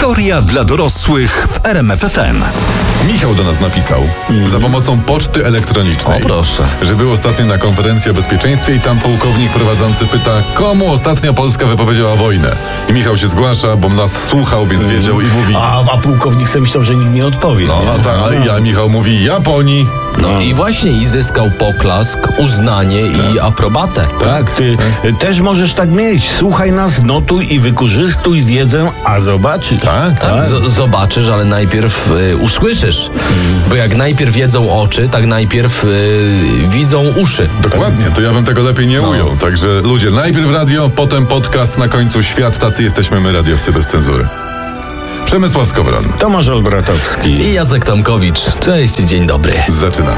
Historia dla dorosłych w RMF FM. Michał do nas napisał za pomocą poczty elektronicznej. O, proszę. Że był ostatnio na konferencji o bezpieczeństwie i tam pułkownik prowadzący pyta, komu ostatnio Polska wypowiedziała wojnę. I Michał się zgłasza, bo nas słuchał, więc wiedział i mówi... A pułkownik sobie myślał, że nikt nie odpowie. No nie? tak, a Michał mówi Japonii. No i właśnie i zyskał poklask, uznanie i aprobatę. Tak, ty też możesz tak mieć. Słuchaj nas, notuj i wykorzystuj wiedzę, a zobaczysz. Tak? Zobaczysz, ale najpierw usłyszysz. Bo jak najpierw wiedzą oczy, tak najpierw widzą uszy. Dokładnie, to ja bym tego lepiej nie ujął. Także ludzie, najpierw radio, potem podcast, na końcu świat. Tacy jesteśmy my, radiowcy bez cenzury. Przemysław Skowron. Tomasz Olbratowski. I Jacek Tomkowicz. Cześć, dzień dobry. Zaczynamy.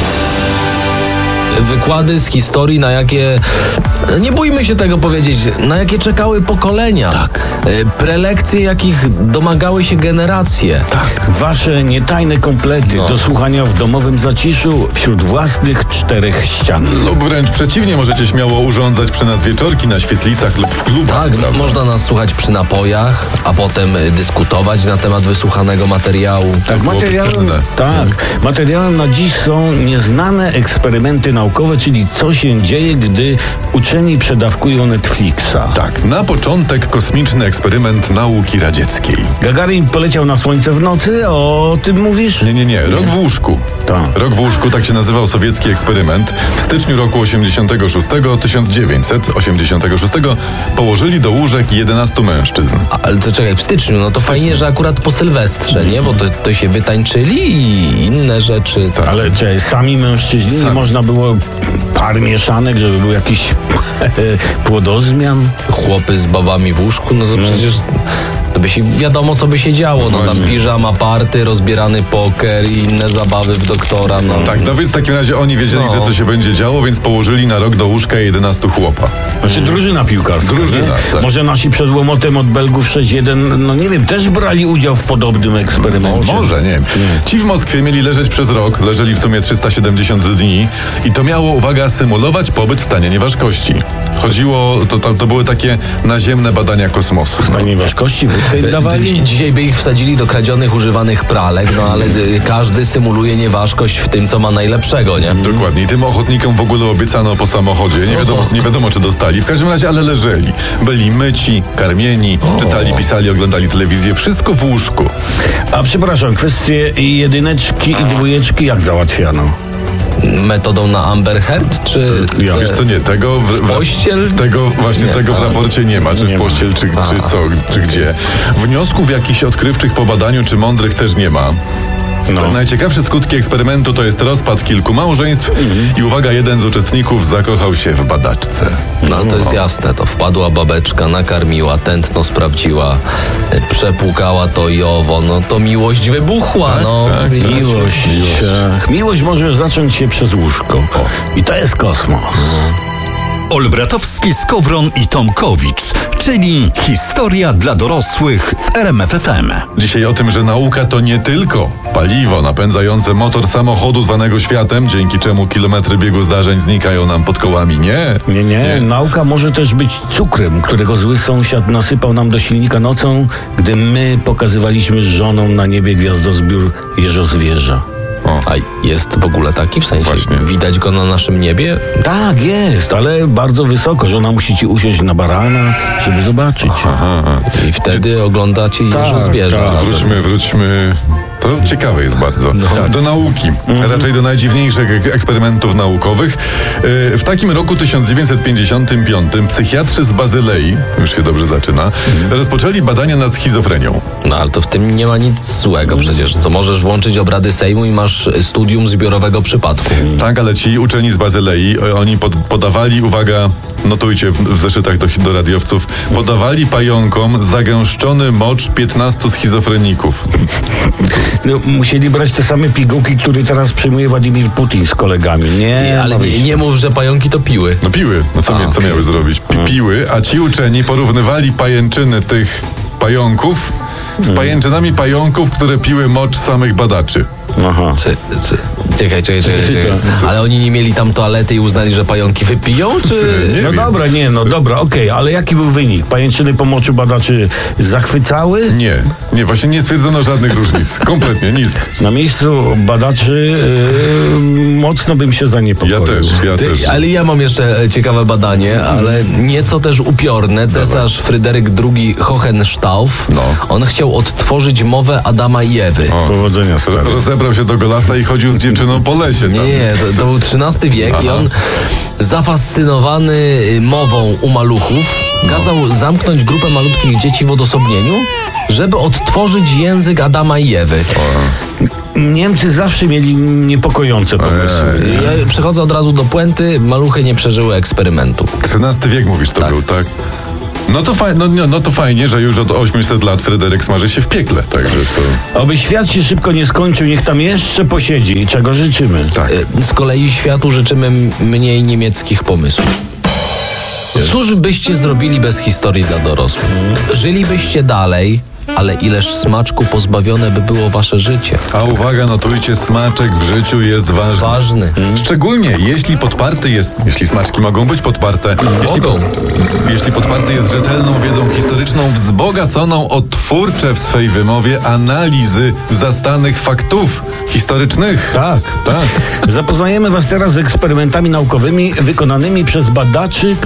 Wykłady z historii, na jakie, nie bójmy się tego powiedzieć, na jakie czekały pokolenia. Tak. Prelekcje, jakich domagały się generacje. Tak. Wasze nietajne komplety do słuchania w domowym zaciszu wśród własnych czterech ścian. Lub wręcz przeciwnie, możecie śmiało urządzać przy nas wieczorki na świetlicach lub w klubach. Tak, prawda? można nas słuchać przy napojach, a potem dyskutować na temat wysłuchanego materiału. Tak, materiałem na dziś są nieznane eksperymenty naukowe, czyli co się dzieje, gdy uczeni przedawkują Netflixa. Tak, na początek kosmiczny eksperyment nauki radzieckiej. Gagarin poleciał na słońce w nocy, o tym mówisz? Nie. Rok w łóżku. Tak. Rok w łóżku, tak się nazywał sowiecki eksperyment. W styczniu roku 1986 położyli do łóżek 11 mężczyzn. Ale to czekaj, w styczniu, no to fajnie, że akurat po Sylwestrze, nie? Bo to się wytańczyli i inne rzeczy. Tak. Ale sami mężczyźni, nie można było par mieszanek, żeby był jakiś płodozmian? Chłopy z babami w łóżku, no to przecież to by się, wiadomo co by się działo, no tam Właśnie. piżama party, rozbierany poker i inne zabawy w doktora, no. Tak, no więc w takim razie oni wiedzieli, że to się będzie działo, więc położyli na rok do łóżka 11 chłopa. Znaczy drużyna piłkarska. Drużyna, nie? tak. Może nasi przed łomotem od Belgów 6-1, no nie wiem, też brali udział w podobnym eksperymencie. Może, nie wiem. Ci w Moskwie mieli leżeć przez rok, leżeli w sumie 370 dni i to miało, uwaga, symulować pobyt w stanie nieważkości. Chodziło, to były takie naziemne badania kosmosu. W stanie ważkości wódkę im dawali? Dzisiaj by ich wsadzili do kradzionych, używanych pralek, no ale każdy symuluje nieważkość w tym, co ma najlepszego, nie? Dokładnie. I tym ochotnikom w ogóle obiecano po samochodzie. Nie wiadomo, czy dostali. W każdym razie, ale leżeli. Byli myci, karmieni, czytali, pisali, oglądali telewizję. Wszystko w łóżku. A przepraszam, kwestie jedyneczki i dwójeczki jak załatwiano? Metodą na Amber Heard, czy... Wiesz co, nie, tego w pościel? Tego w raporcie nie ma, czy w pościel, czy gdzie. Wniosków jakichś odkrywczych po badaniu, czy mądrych też nie ma. No. Najciekawsze skutki eksperymentu to jest rozpad kilku małżeństw i uwaga, jeden z uczestników zakochał się w badaczce. No to jest jasne, to wpadła babeczka, nakarmiła, tętno sprawdziła, przepłukała to i owo, no to miłość wybuchła, Miłość może zacząć się przez łóżko. I to jest kosmos. Olbratowski, Skowron i Tomkowicz, czyli historia dla dorosłych w RMF FM. Dzisiaj o tym, że nauka to nie tylko paliwo napędzające motor samochodu zwanego światem, dzięki czemu kilometry biegu zdarzeń znikają nam pod kołami. Nie. Nauka może też być cukrem, którego zły sąsiad nasypał nam do silnika nocą, gdy my pokazywaliśmy z żoną na niebie gwiazdozbiór jeżozwierza. A jest w ogóle taki? W sensie Właśnie. widać go na naszym niebie? Tak, jest, ale bardzo wysoko. Żona musi ci usiąść na barana, żeby zobaczyć. I wtedy oglądacie jeżozwierza. tak. Wróćmy. To ciekawe jest bardzo. Do nauki. Raczej do najdziwniejszych eksperymentów naukowych. W takim roku 1955 psychiatrzy z Bazylei, już się dobrze zaczyna, rozpoczęli badania nad schizofrenią. No ale to w tym nie ma nic złego przecież. To możesz włączyć obrady Sejmu i masz studium zbiorowego przypadku. Tak, ale ci uczeni z Bazylei, oni podawali, uwaga, notujcie w zeszytach do radiowców, podawali pająkom zagęszczony mocz 15 schizofreników. No, musieli brać te same pigułki, które teraz przyjmuje Władimir Putin z kolegami. Ale nie mów, że pająki to piły. No piły, no co miały zrobić? Piły, a ci uczeni porównywali pajęczyny tych pająków z pajęczynami pająków, które piły mocz samych badaczy. Aha. Czekaj. Ale oni nie mieli tam toalety i uznali, że pająki wypiją, czy... Nie No wiem. dobra, okej, ale jaki był wynik? Pajęczyny po moczu badaczy zachwycały? Nie, właśnie nie stwierdzono żadnych różnic. Kompletnie, nic. Na miejscu badaczy mocno bym się zaniepokoił. Ja też. Ale ja mam jeszcze ciekawe badanie, ale nieco też upiorne. Cesarz Fryderyk II Hohenstauf, on chciał odtworzyć mowę Adama i Ewy. Powodzenia, stary. Rozebrał się do Golasa i chodził z dziewczyną po lesie. Tam. Nie, to był XIII wiek i on zafascynowany mową u maluchów kazał zamknąć grupę malutkich dzieci w odosobnieniu, żeby odtworzyć język Adama i Ewy. Niemcy zawsze mieli niepokojące pomysły. Ja przechodzę od razu do puenty. Maluchy nie przeżyły eksperymentu. XIII wiek mówisz to był, tak? No to fajnie, że już od 800 lat Fryderyk smaży się w piekle. Także to... Oby świat się szybko nie skończył, niech tam jeszcze posiedzi. Czego życzymy? Tak. Z kolei światu życzymy mniej niemieckich pomysłów. Cóż byście zrobili bez historii dla dorosłych? Żylibyście dalej, ale ileż smaczku pozbawione by było wasze życie. A uwaga, notujcie, smaczek w życiu jest ważny. Ważny. Szczególnie jeśli podparty jest, jeśli smaczki mogą być podparte, jeśli podparty jest rzetelną wiedzą historyczną, wzbogaconą o twórcze w swej wymowie analizy zastanych faktów historycznych. Tak. Zapoznajemy was teraz z eksperymentami naukowymi wykonanymi przez badaczy,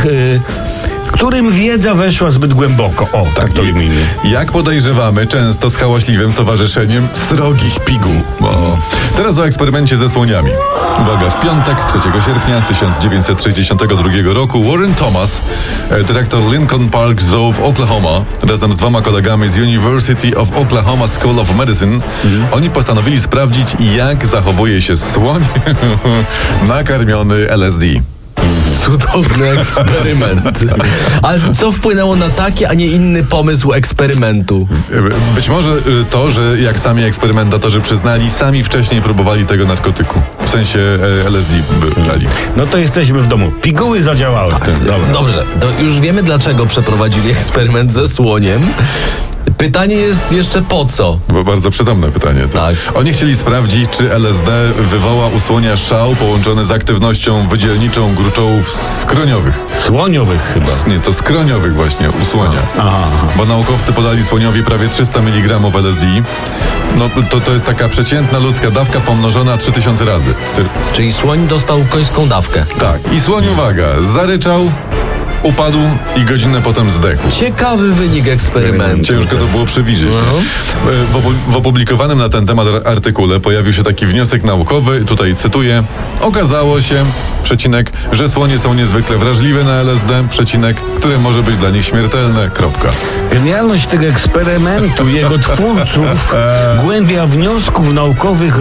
którym wiedza weszła zbyt głęboko. O, tak to imię. Jak podejrzewamy, często z hałaśliwym towarzyszeniem srogich piguł. Teraz o eksperymencie ze słoniami. Uwaga, w piątek, 3 sierpnia 1962 roku Warren Thomas, dyrektor Lincoln Park Zoo w Oklahoma, razem z 2 kolegami z University of Oklahoma School of Medicine, oni postanowili sprawdzić, jak zachowuje się słoń nakarmiony LSD. Cudowny eksperyment. Ale co wpłynęło na taki, a nie inny pomysł eksperymentu? Być może to, że jak sami eksperymentatorzy przyznali, sami wcześniej próbowali tego narkotyku. W sensie LSD brali. No to jesteśmy w domu. Piguły zadziałały. Dobra. Dobrze, to już wiemy, dlaczego przeprowadzili eksperyment ze słoniem. Pytanie jest jeszcze po co? Bo bardzo przytomne pytanie. To. Tak. Oni chcieli sprawdzić, czy LSD wywoła u słonia szał połączony z aktywnością wydzielniczą gruczołów skroniowych. Słoniowych chyba. Nie, to skroniowych właśnie, u słonia. Aha. Bo naukowcy podali słoniowi prawie 300 mg LSD. No to jest taka przeciętna ludzka dawka pomnożona 3000 razy. Czyli słoń dostał końską dawkę. Tak. I słoń, uwaga, zaryczał, upadł i godzinę potem zdechł. Ciekawy wynik eksperymentu. Ciężko to było przewidzieć. W opublikowanym na ten temat artykule pojawił się taki wniosek naukowy, tutaj cytuję: okazało się, przecinek, że słonie są niezwykle wrażliwe na LSD, przecinek, które może być dla nich śmiertelne, kropka. Genialność tego eksperymentu, jego twórców, głębia wniosków naukowych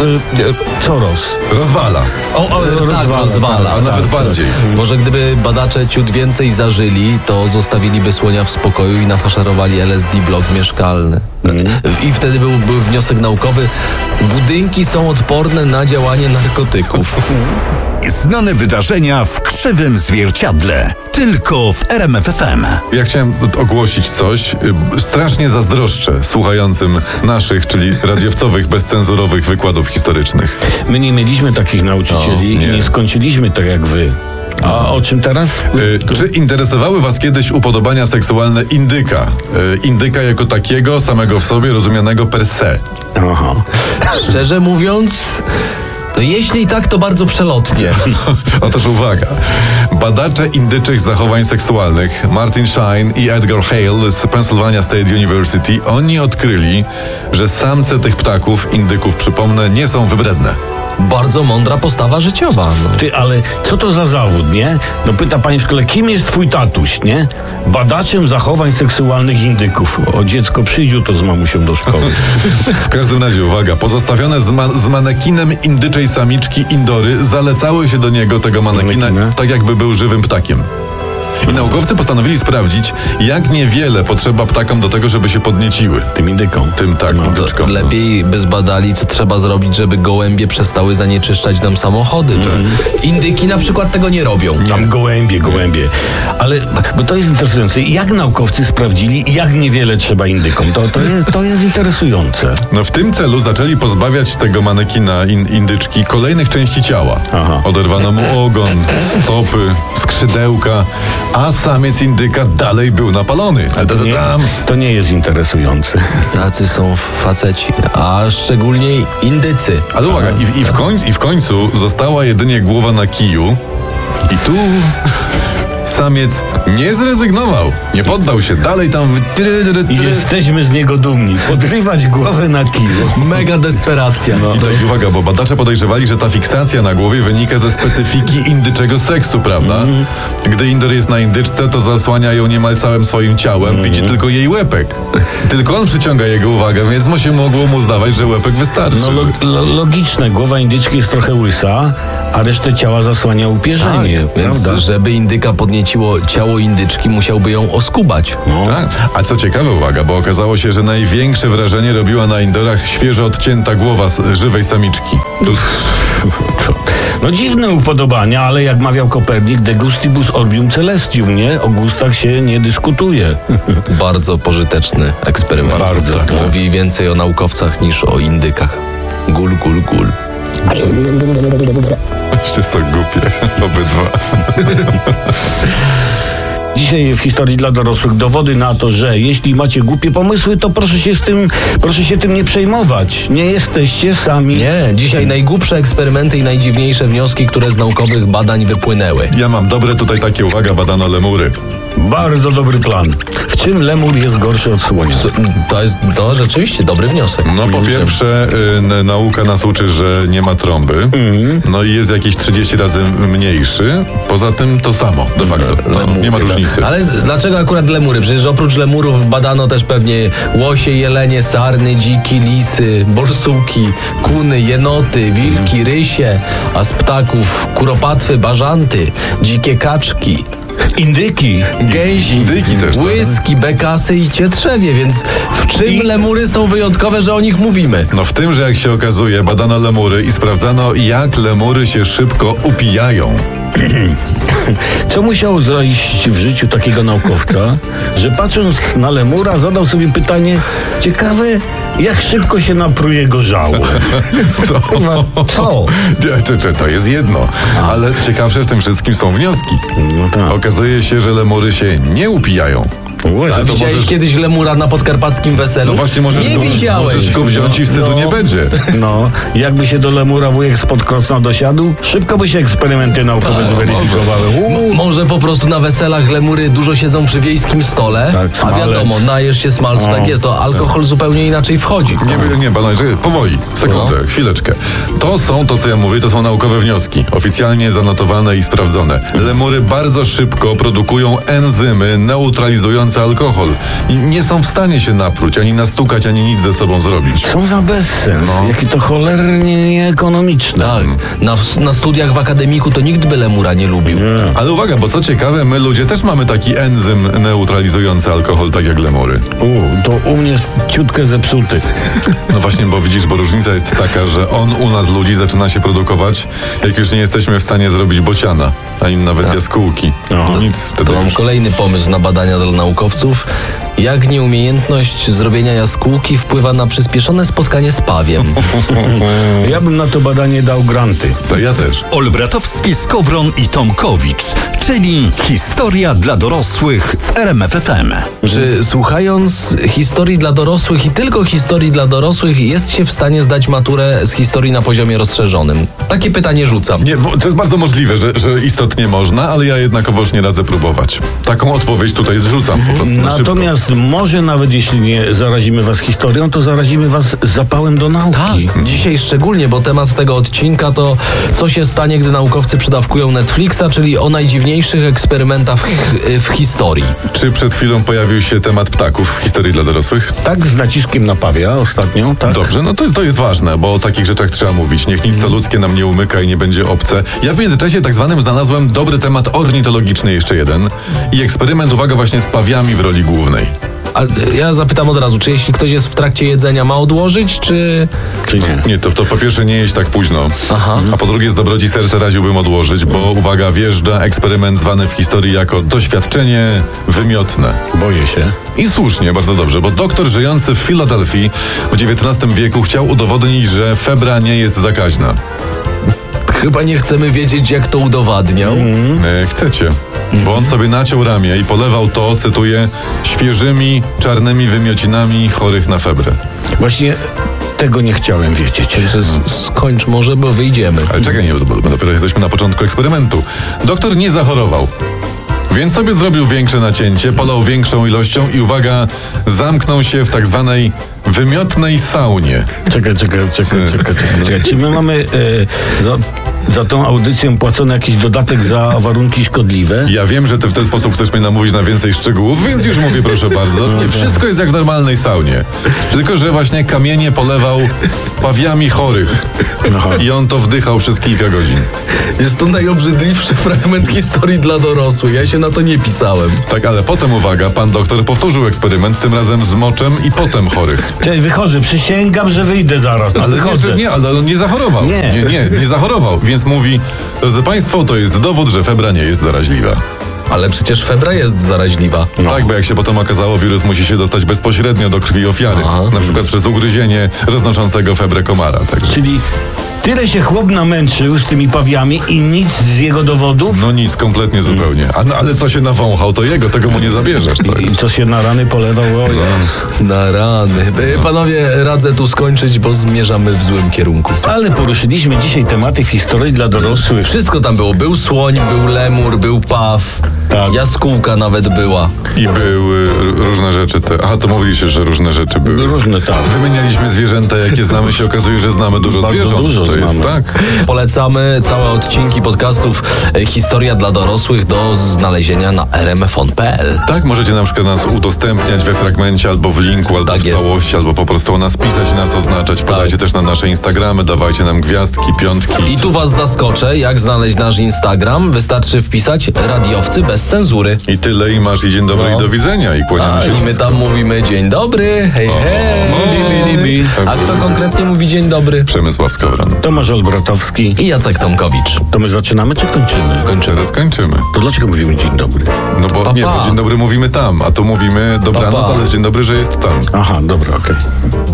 Rozwala. Rozwala. A nawet bardziej. Może gdyby badacze ciut więcej zażyli, to zostawiliby słonia w spokoju i nafaszerowali LSD blok mieszkalny. I wtedy był wniosek naukowy: budynki są odporne na działanie narkotyków. Znane wydarzenia w krzywym zwierciadle. Tylko w RMF FM. Ja chciałem ogłosić coś. Strasznie zazdroszczę słuchającym naszych, czyli radiowcowych, bezcenzurowych wykładów historycznych. My nie mieliśmy takich nauczycieli i nie skończyliśmy tak jak wy. A o czym teraz? Czy interesowały was kiedyś upodobania seksualne indyka? Indyka jako takiego, samego w sobie, rozumianego per se. Aha. Szczerze mówiąc, no jeśli tak, to bardzo przelotnie. Otóż uwaga. Badacze indyczych zachowań seksualnych Martin Shine i Edgar Hale z Pennsylvania State University, oni odkryli, że samce tych ptaków, indyków przypomnę, nie są wybredne. Bardzo mądra postawa życiowa. No. Ty, ale co to za zawód, nie? No pyta pani w szkole, kim jest twój tatuś, nie? Badaczem zachowań seksualnych indyków. O, dziecko przyjdzie to z mamusią do szkoły. W każdym razie, uwaga, pozostawione z manekinem indyczej samiczki indory zalecały się do niego, tego manekina, tak jakby był żywym ptakiem. I naukowcy postanowili sprawdzić, jak niewiele potrzeba ptakom do tego, żeby się podnieciły. Tym indykom. Tym tak, indyczkom. Lepiej by zbadali, co trzeba zrobić, żeby gołębie przestały zanieczyszczać nam samochody. Indyki na przykład tego nie robią. Tam gołębie. Ale, bo to jest interesujące, jak naukowcy sprawdzili, jak niewiele trzeba indykom. To jest interesujące. No w tym celu zaczęli pozbawiać tego manekina indyczki kolejnych części ciała. Aha. Oderwano mu ogon, stopy, skrzydełka, a samiec indyka dalej był napalony. To nie jest interesujące. Tacy są faceci, a szczególnie indycy. Ale uwaga, i w końcu została jedynie głowa na kiju i tu samiec nie zrezygnował, nie poddał się, dalej tam... I jesteśmy z niego dumni. Podrywać głowę na kiju. Mega desperacja. I tak, uwaga, bo badacze podejrzewali, że ta fiksacja na głowie wynika ze specyfiki indyczego seksu, prawda? Gdy indyr jest na indyczce, to zasłania ją niemal całym swoim ciałem, widzi tylko jej łepek. Tylko on przyciąga jego uwagę, więc mogło mu zdawać, że łepek wystarczy. No logiczne, głowa indyczki jest trochę łysa, a resztę ciała zasłania upierzenie, prawda? Więc żeby indyka podnieciło ciało indyczki, musiałby ją oskubać. Tak. A co ciekawe, uwaga, bo okazało się, że największe wrażenie robiła na indorach świeżo odcięta głowa żywej samiczki. No dziwne upodobania, ale jak mawiał Kopernik, de gustibus orbium celestium, nie? O gustach się nie dyskutuje. Bardzo pożyteczny eksperyment. Bardzo, tak. Mówi więcej o naukowcach niż o indykach. Gul. Jeszcze są głupie, obydwa. Dzisiaj w historii dla dorosłych dowody na to, że jeśli macie głupie pomysły, to proszę się tym nie przejmować. Nie jesteście sami. Nie, dzisiaj najgłupsze eksperymenty i najdziwniejsze wnioski, które z naukowych badań wypłynęły. Ja mam dobre tutaj takie, uwaga, badano lemury. Bardzo dobry plan. W czym lemur jest gorszy od słonia? To jest rzeczywiście dobry wniosek. No po pierwsze, nauka nas uczy, że nie ma trąby. No i jest jakieś 30 razy mniejszy. Poza tym to samo, de facto. No, nie ma różnicy. Ale dlaczego akurat lemury? Przecież oprócz lemurów badano też pewnie łosie, jelenie, sarny, dziki, lisy, borsuki, kuny, jenoty, wilki, rysie, a z ptaków kuropatwy, bażanty, dzikie kaczki, indyki, gęsi, Indyki też, tak. łyski, bekasy i cietrzewie, więc w czym lemury są wyjątkowe, że o nich mówimy? No w tym, że jak się okazuje, badano lemury i sprawdzano, jak lemury się szybko upijają. Co musiało zajść w życiu takiego naukowca, że patrząc na lemura zadał sobie pytanie, ciekawe, jak szybko się napruje gorzału. Co? To jest jedno, ale ciekawsze w tym wszystkim są wnioski. No tak. Okazuje się, że lemury się nie upijają. A widziałeś kiedyś lemura na podkarpackim weselu? No właśnie, nie widziałeś. Możesz go wziąć i wstydu nie będzie. No, jakby się do lemura wujek spod Krosna dosiadł, szybko by się eksperymenty naukowe zweryfikowały. Może po prostu na weselach lemury dużo siedzą przy wiejskim stole, tak, a smalec. wiadomo, najesz się smalcu, tak jest, to alkohol zupełnie inaczej wchodzi. Nie, panowie, powoli, sekundę, chwileczkę. To co ja mówię, to są naukowe wnioski, oficjalnie zanotowane i sprawdzone. Lemury bardzo szybko produkują enzymy neutralizujące alkohol i nie są w stanie się napruć, ani nastukać, ani nic ze sobą zrobić. Co za bezsens, jakie to cholernie nieekonomiczne. Tak, na studiach w akademiku to nikt by lemura nie lubił. Ale uwaga, bo co ciekawe, my ludzie też mamy taki enzym neutralizujący alkohol, tak jak lemury. To u mnie ciutkę zepsuty. No właśnie, bo widzisz, bo różnica jest taka, że on u nas ludzi zaczyna się produkować, jak już nie jesteśmy w stanie zrobić bociana, ani nawet jaskółki. Nic wtedy To mam już. kolejny pomysł na badania dla naukowców. Jak nieumiejętność zrobienia jaskółki wpływa na przyspieszone spotkanie z pawiem. Ja bym na to badanie dał granty. To ja też. Olbratowski, Skowron i Tomkowicz, czyli historia dla dorosłych w RMF FM. Czy słuchając historii dla dorosłych i tylko historii dla dorosłych jest się w stanie zdać maturę z historii na poziomie rozszerzonym? Takie pytanie rzucam. Nie, bo to jest bardzo możliwe, że istotnie można, ale ja jednakowoż nie radzę próbować. Taką odpowiedź tutaj zrzucam po prostu na szybko. Natomiast może nawet jeśli nie zarazimy was historią, to zarazimy was zapałem do nauki. Tak, dzisiaj szczególnie, bo temat tego odcinka to co się stanie, gdy naukowcy przydawkują Netflixa, czyli o najdziwniejszych najdziwniejszych eksperymentach w historii. Czy przed chwilą pojawił się temat ptaków w historii dla dorosłych? Tak, z naciskiem na pawia ostatnio, tak? Dobrze, no to jest ważne, bo o takich rzeczach trzeba mówić. Niech nic co ludzkie nam nie umyka i nie będzie obce. Ja w międzyczasie tak zwanym znalazłem dobry temat ornitologiczny, jeszcze jeden. I eksperyment, uwaga, właśnie z pawiami w roli głównej. A ja zapytam od razu, czy jeśli ktoś jest w trakcie jedzenia, ma odłożyć, czy nie? Nie, to po pierwsze nie jeść tak późno. Aha. A po drugie z dobroci serca radziłbym odłożyć, bo uwaga, wjeżdża eksperyment zwany w historii jako doświadczenie wymiotne. Boję się. I słusznie, bardzo dobrze, bo doktor żyjący w Filadelfii w XIX wieku chciał udowodnić, że febra nie jest zakaźna. chyba nie chcemy wiedzieć, jak to udowadniał? Chcecie. Bo on sobie naciął ramię i polewał to, cytuję, świeżymi, czarnymi wymiocinami chorych na febrę. Właśnie tego nie chciałem wiedzieć. Skończ może, bo wyjdziemy. Ale czekaj, nie, bo dopiero jesteśmy na początku eksperymentu. Doktor nie zachorował. Więc sobie zrobił większe nacięcie, polał większą ilością i uwaga, zamknął się w tak zwanej wymiotnej saunie. Czekaj. Czy my mamy za tą audycję płacony jakiś dodatek za warunki szkodliwe? Ja wiem, że ty w ten sposób chcesz mnie namówić na więcej szczegółów, więc już mówię, proszę bardzo. Nie, wszystko jest jak w normalnej saunie. Tylko że właśnie kamienie polewał pawiami chorych. I on to wdychał przez kilka godzin. Jest to najobrzydliwszy fragment historii dla dorosłych. Ja się na to nie pisałem. Tak, ale potem, uwaga, pan doktor powtórzył eksperyment, tym razem z moczem i potem chorych. Cześć, wychodzę, przysięgam, że wyjdę zaraz. Ale wychodzę. nie, ale on nie zachorował. Nie zachorował. Więc mówi, drodzy państwo, to jest dowód, że febra nie jest zaraźliwa. Ale przecież febra jest zaraźliwa. Tak, bo jak się potem okazało, wirus musi się dostać bezpośrednio do krwi ofiary. Na przykład przez ugryzienie roznoszącego febrę komara. Także. Czyli tyle się chłop namęczył z tymi pawiami i nic z jego dowodów? No nic, kompletnie zupełnie. Ale co się nawąchał, to jego, tego mu nie zabierzesz. Tak? I co się na rany polewał? Na rany. Panowie, radzę tu skończyć, bo zmierzamy w złym kierunku. Ale poruszyliśmy dzisiaj tematy w historii dla dorosłych. Wszystko tam było. Był słoń, był lemur, był paw. Tak. Jaskółka nawet była. I były różne rzeczy. To mówiliście, że różne rzeczy były. Różne, tak. Wymienialiśmy zwierzęta, jakie znamy. Się okazuje, że znamy dużo Bardzo zwierząt. dużo to znamy. jest tak. Polecamy całe odcinki podcastów Historia dla dorosłych do znalezienia na rmfon.pl. Tak, możecie na przykład nas udostępniać we fragmencie, albo w linku, albo Tak w jest. całości, albo po prostu o nas pisać, nas oznaczać. Podajcie też na nasze Instagramy, dawajcie nam gwiazdki, piątki. I tu was zaskoczę, jak znaleźć nasz Instagram. Wystarczy wpisać radiowcy bez cenzury. I tyle, i masz, i dzień dobry, i do widzenia, i kłaniamy się. I my tam mówimy dzień dobry, hej, hej. Libi. A kto konkretnie mówi dzień dobry? Przemysław Skowron. Tomasz Olbratowski. I Jacek Tomkowicz. To my zaczynamy czy kończymy? Teraz kończymy. To dlaczego mówimy dzień dobry? No bo Pa, nie, pa. bo dzień dobry mówimy tam, a tu mówimy dobranoc, Pa, pa. ale dzień dobry, że jest tam. Aha, dobra, okej.